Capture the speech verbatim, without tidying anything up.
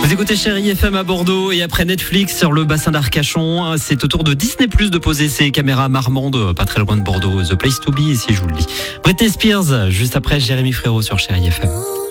Vous écoutez Chérie F M à Bordeaux et après Netflix sur le bassin d'Arcachon, c'est au tour de Disney Plus de poser ses caméras marmandes pas très loin de Bordeaux. The Place to Be ici, je vous le dis. Britney Spears, juste après Jérémy Frérot sur Chérie F M.